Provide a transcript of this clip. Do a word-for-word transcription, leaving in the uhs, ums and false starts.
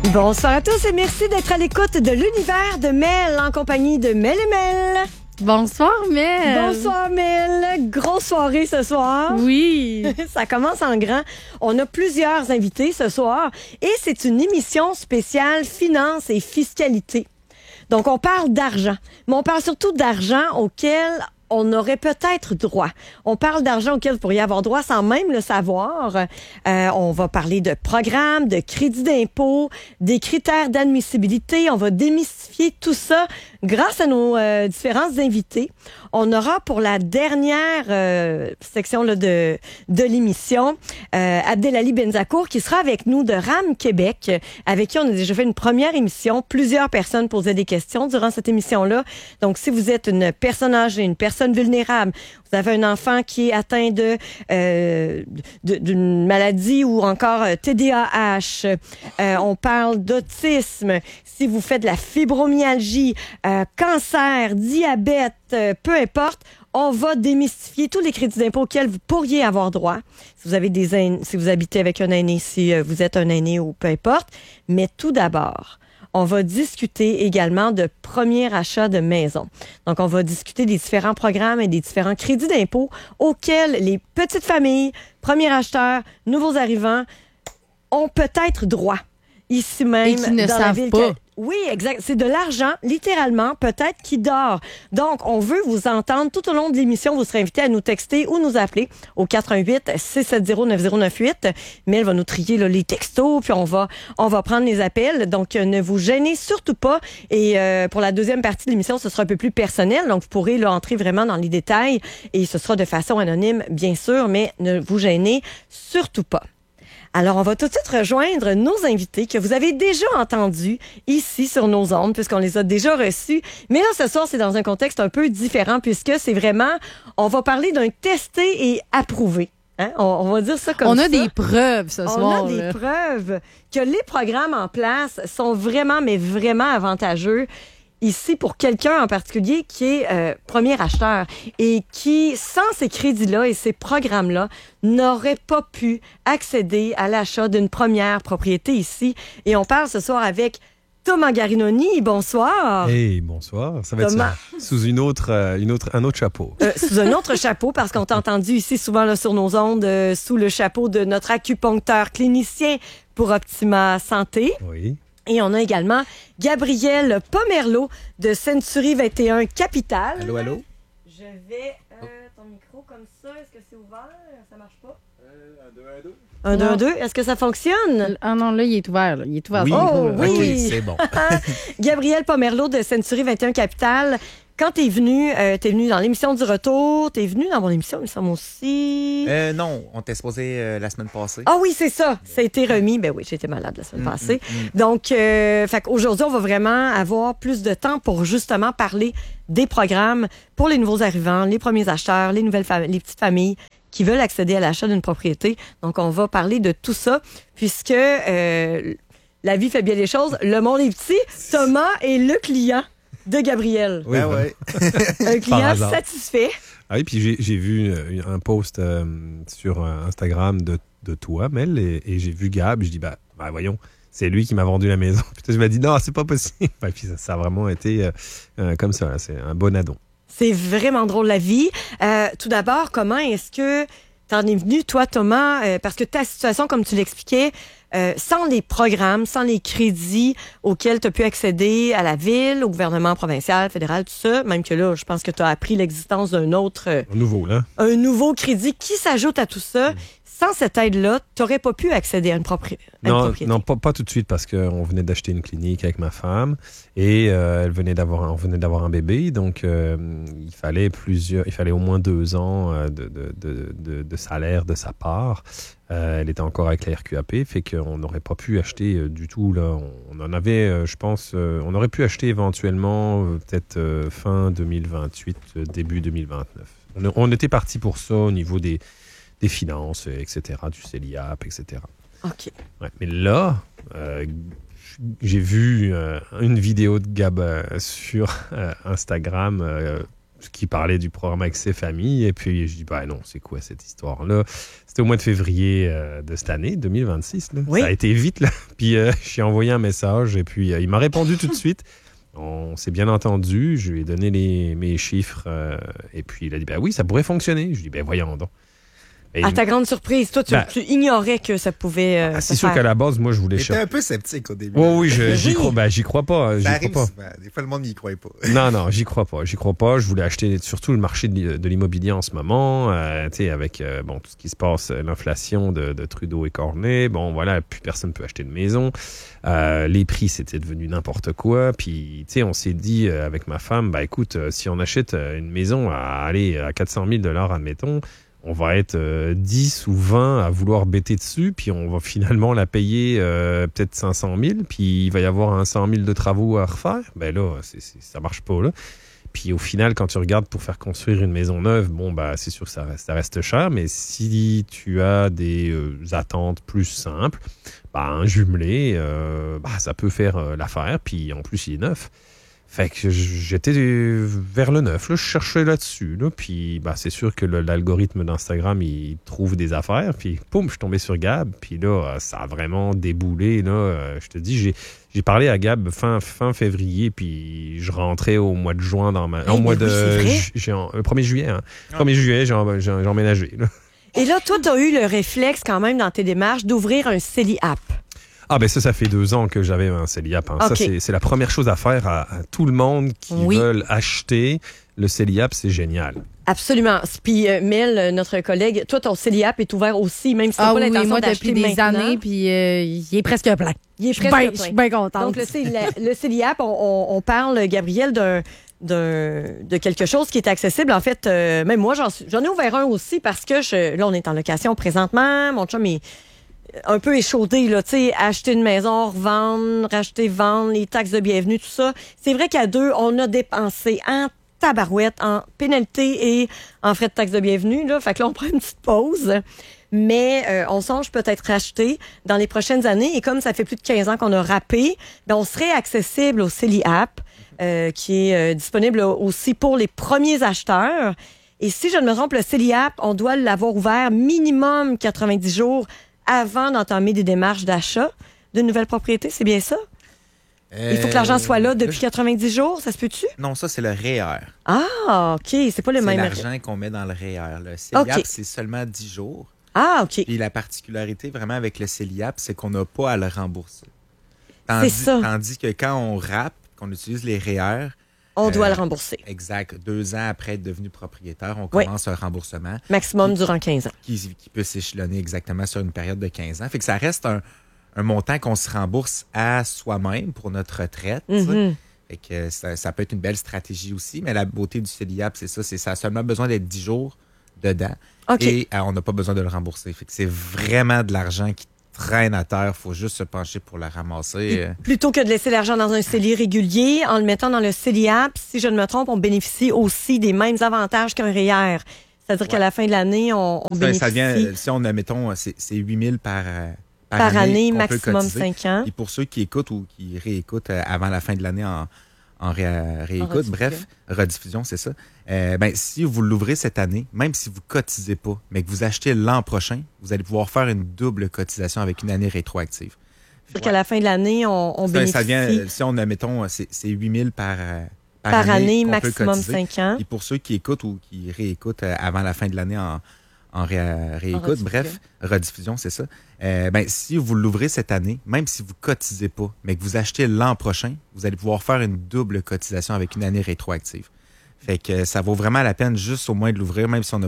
Bonsoir à tous et merci d'être à l'écoute de l'univers de Mel en compagnie de Mel et Mel. Bonsoir, Mel. Bonsoir, Mel. Grosse soirée ce soir. Oui. Ça commence en grand. On a plusieurs invités ce soir et c'est une émission spéciale finance et fiscalité. Donc, on parle d'argent, mais on parle surtout d'argent auquel on aurait peut-être droit. On parle d'argent auquel vous pourriez avoir droit sans même le savoir. Euh, on va parler de programmes, de crédits d'impôt, des critères d'admissibilité. On va démystifier tout ça grâce à nos euh, différents invités. On aura pour la dernière euh, section là, de, de l'émission euh, Abdelali Benzakour qui sera avec nous de RAM Québec, avec qui on a déjà fait une première émission. Plusieurs personnes posaient des questions durant cette émission-là. Donc, si vous êtes une personne âgée, une personne vulnérable, vous avez un enfant qui est atteint de, euh, de d'une maladie ou encore T D A H, euh, on parle d'autisme, si vous faites de la fibromyalgie, euh, cancer, diabète, euh, peu importe, on va démystifier tous les crédits d'impôt auxquels vous pourriez avoir droit. Si vous avez des aînés, si vous habitez avec un aîné, si euh, vous êtes un aîné ou peu importe. Mais tout d'abord, on va discuter également de premier achat de maison. Donc, on va discuter des différents programmes et des différents crédits d'impôt auxquels les petites familles, premiers acheteurs, nouveaux arrivants ont peut-être droit. Ici même, et qui ne dans savent la ville. pas. Oui, exact. C'est de l'argent, littéralement, peut-être qui dort. Donc, on veut vous entendre tout au long de l'émission. Vous serez invité à nous texter ou nous appeler au quatre un huit, six sept zéro, neuf zéro neuf huit. Mais elle va nous trier là, les textos, puis on va on va prendre les appels. Donc, euh, ne vous gênez surtout pas. Et euh, pour la deuxième partie de l'émission, ce sera un peu plus personnel. Donc, vous pourrez là, entrer vraiment dans les détails. Et ce sera de façon anonyme, bien sûr, mais ne vous gênez surtout pas. Alors, on va tout de suite rejoindre nos invités que vous avez déjà entendus ici sur nos ondes, puisqu'on les a déjà reçus. Mais là, ce soir, c'est dans un contexte un peu différent, puisque c'est vraiment, on va parler d'un testé et approuvé. Hein? On, on va dire ça comme on ça. On a des preuves ce on soir. On a des là. preuves que les programmes en place sont vraiment, mais vraiment avantageux. Ici, pour quelqu'un en particulier qui est euh, premier acheteur et qui, sans ces crédits-là et ces programmes-là, n'aurait pas pu accéder à l'achat d'une première propriété ici. Et on parle ce soir avec Thomas Garinoni. Bonsoir. Hey, bonsoir. Ça va Thomas. être sous une autre, euh, une autre, un autre chapeau. Euh, sous un autre chapeau, parce qu'on t'a entendu ici souvent là, sur nos ondes, euh, sous le chapeau de notre acupuncteur clinicien pour Optima Santé. Oui. Et on a également Gabriel Pomerleau de Century vingt et un Capital. Allô, allô? Je vais... Euh, ton micro comme ça, est-ce que c'est ouvert? Ça marche pas? un, deux, un, deux. un, deux, un, deux. Est-ce que ça fonctionne? Ah non, là, il est ouvert. Là. Il est ouvert. Oui. Oh, là. oui. OK, c'est bon. Gabriel Pomerleau de Century vingt et un Capital. Quand t'es venu, euh, t'es venu dans l'émission du retour, t'es venu dans mon émission, il me semble aussi. Euh, non, on t'est supposé euh, la semaine passée. Ah oui, c'est ça. Ça a été remis. Ben oui, j'étais malade la semaine Mm, passée. mm, mm. Donc, euh, fait qu'aujourd'hui, on va vraiment avoir plus de temps pour justement parler des programmes pour les nouveaux arrivants, les premiers acheteurs, les nouvelles familles, les petites familles qui veulent accéder à l'achat d'une propriété. Donc, on va parler de tout ça puisque euh, la vie fait bien les choses. Le monde est petit. Thomas est le client de Gabriel. Oui, Ben voilà. ouais. Un client hasard. satisfait. Ah oui, puis j'ai, j'ai vu euh, un post euh, sur euh, Instagram de, de toi, Mel, et, et j'ai vu Gab, et je dis, bah, bah voyons, c'est lui qui m'a vendu la maison. Puis je me dis, non, c'est pas possible. Et puis ça, ça a vraiment été euh, euh, comme ça, là, c'est un bon addon. C'est vraiment drôle la vie. Euh, tout d'abord, comment est-ce que t'en es venu, toi, Thomas? Euh, parce que ta situation, comme tu l'expliquais, euh, sans les programmes, sans les crédits auxquels tu as pu accéder à la ville, au gouvernement provincial, fédéral, tout ça, même que là, je pense que tu as appris l'existence d'un autre, euh, Nouveau, là. un nouveau crédit qui s'ajoute à tout ça. Sans cette aide-là, tu n'aurais pas pu accéder à une, propri- à une Non, propriété. non pas, pas tout de suite parce qu'on venait d'acheter une clinique avec ma femme et euh, elle venait d'avoir, un- on venait d'avoir un bébé, donc euh, il fallait plusieurs, il fallait au moins deux ans euh, de, de, de, de, de salaire de sa part. Euh, elle était encore avec la R Q A P, fait qu'on n'aurait pas pu acheter euh, du tout. Là, on, on en avait, euh, je pense, euh, on aurait pu acheter éventuellement euh, peut-être euh, fin deux mille vingt-huit, euh, début deux mille vingt-neuf. On, on était parti pour ça au niveau des des finances, et cetera, du C E L I A P, et cetera. OK. Ouais, mais là, euh, j'ai vu euh, une vidéo de Gab euh, sur euh, Instagram. Euh, qui parlait du programme Accès Famille. Et puis, je dis, ben non, c'est quoi cette histoire-là? C'était au mois de février euh, de cette année, deux mille vingt-six. Là. Oui. Ça a été vite, là. Puis, euh, j'ai envoyé un message et puis, euh, il m'a répondu tout de suite. On s'est bien entendu. Je lui ai donné les, mes chiffres euh, et puis, il a dit, ben oui, ça pourrait fonctionner. Je lui ai dit, ben voyons donc. Et À ta grande surprise, toi, tu, Ben, tu ignorais que ça pouvait euh, ah, se c'est sûr faire. qu'à la base, moi, je voulais J'étais chercher. un peu sceptique au début. Oh, oui, je- j'y Oui. crois, ben, j'y crois pas. J'y Ça crois arrive pas. souvent. Des fois, le monde n'y croit pas. Non, non, j'y crois pas. J'y crois pas. Je voulais acheter surtout le marché de, de l'immobilier en ce moment, euh, tu sais, avec euh, bon, tout ce qui se passe, euh, l'inflation de, de Trudeau et Cornet. Bon, voilà, plus personne peut acheter de maison. Euh, les prix, c'était devenu n'importe quoi. Puis, tu sais, on s'est dit euh, avec ma femme, bah écoute, euh, si on achète euh, une maison à aller à quatre cent mille dollars, admettons, on va être euh, dix ou vingt à vouloir bêter dessus, puis on va finalement la payer euh, peut-être cinq cent mille, puis il va y avoir un cent mille de travaux à refaire. Ben là, c'est, c'est, ça marche pas, là. Puis au final, quand tu regardes pour faire construire une maison neuve, bon, bah c'est sûr que ça reste, ça reste cher, mais si tu as des euh, attentes plus simples, bah un jumelé, euh, bah, ça peut faire euh, l'affaire, puis en plus, il est neuf. Fait que j'étais vers le neuf, là, je cherchais là-dessus, là, puis bah, c'est sûr que le, l'algorithme d'Instagram, il trouve des affaires, puis poum, je suis tombé sur Gab, puis là, ça a vraiment déboulé, là, euh, je te dis, j'ai, j'ai parlé à Gab fin, fin février, puis je rentrais au mois de juin, dans ma, Eh au ben mois oui, de, c'est vrai. ju- j'ai, le premier juillet, hein, premier juillet, j'ai, j'ai, j'ai emménagé, là. Et là, toi, tu as eu le réflexe quand même dans tes démarches d'ouvrir un Celi App. Ah ben ça, ça fait deux ans que j'avais un Celiap. Hein. Ça, Ok. c'est, c'est la première chose à faire à, à tout le monde qui Oui. veulent acheter. Le Celiap, c'est génial. Absolument. Puis euh, Mel, euh, notre collègue, toi, ton Celi App est ouvert aussi, même si tu n'as Ah pas oui, l'intention moi, d'acheter depuis des maintenant. années, puis euh, il est presque plein. Il est Je suis presque bien- plein. Je suis bien contente. Donc, le, Celi- le Celi App, on, on, on parle, Gabriel, d'un, d'un, de quelque chose qui est accessible. En fait, euh, même moi, j'en, suis- j'en ai ouvert un aussi parce que je, là, on est en location présentement. Mon chum est un peu échaudé, là, tu sais, acheter une maison, revendre, racheter, vendre, les taxes de bienvenue, tout ça. C'est vrai qu'à deux, on a dépensé en tabarouette, en pénalité et en frais de taxes de bienvenue, là. Fait que là, on prend une petite pause. Mais euh, on songe peut-être racheter dans les prochaines années. Et comme ça fait plus de quinze ans qu'on a rappé, ben on serait accessible au Celi App, euh, qui est euh, disponible aussi pour les premiers acheteurs. Et si je ne me trompe, le Celi App, on doit l'avoir ouvert minimum quatre-vingt-dix jours avant d'entamer des démarches d'achat d'une nouvelle propriété. C'est bien ça? Il faut que l'argent soit là depuis quatre-vingt-dix jours, ça se peut-tu? Non, ça, c'est le R E E R. Ah, OK. C'est pas le C'est même... l'argent qu'on met dans le R E E R. Le Celiap, Ok. c'est seulement dix jours. Ah, OK. Puis la particularité vraiment avec le Celiap, c'est qu'on n'a pas à le rembourser. Tandis, C'est ça. Tandis que quand on rappe, qu'on utilise les R E E R, On doit Euh, le rembourser. exact, deux ans après être devenu propriétaire, on Oui. commence un remboursement Maximum durant quinze ans. qui, qui peut s'échelonner exactement sur une période de quinze ans. Fait que ça reste un, un montant qu'on se rembourse à soi-même pour notre retraite. tu sais. Mhm. Fait que ça, ça peut être une belle stratégie aussi, mais la beauté du Celiap, c'est ça, c'est ça a seulement besoin d'être dix jours dedans OK. et euh, on n'a pas besoin de le rembourser. Fait que c'est vraiment de l'argent qui traîne à terre, faut juste se pencher pour la ramasser. euh. Plutôt que de laisser l'argent dans un Celi régulier, en le mettant dans le Celi App, si je ne me trompe, on bénéficie aussi des mêmes avantages qu'un R E E R. C'est-à-dire qu'à la fin de l'année, on, on Ça, bénéficie ça vient, si on admettons, c'est, c'est huit mille par, euh, par, par année, qu'on peut maximum cotiser. cinq ans. Et pour ceux qui écoutent ou qui réécoutent euh, avant la fin de l'année en, en ré- réécoute, rediffusion. bref, rediffusion, c'est ça. Euh, ben, si vous l'ouvrez cette année, même si vous cotisez pas, mais que vous achetez l'an prochain, vous allez pouvoir faire une double cotisation avec une année rétroactive. C'est-à-dire qu'à la fin de l'année, on, on Ça, bénéficie ça vient, si on admettons, c'est, c'est huit mille par, euh, par, par année, qu'on peut maximum cotiser. cinq ans. Et pour ceux qui écoutent ou qui réécoutent euh, avant la fin de l'année en, en ré- réécoute, rediffusion. bref, rediffusion, c'est ça. Euh, ben, si vous l'ouvrez cette année, même si vous cotisez pas, mais que vous achetez l'an prochain, vous allez pouvoir faire une double cotisation avec une année rétroactive. Fait que ça vaut vraiment la peine juste au moins de l'ouvrir, même si on n'a